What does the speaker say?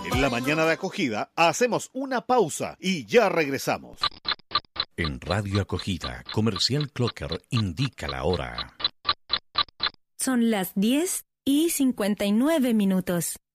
En la mañana de acogida hacemos una pausa y ya regresamos. En Radio Acogida, Comercial Clocker indica la hora. Son las 10:59.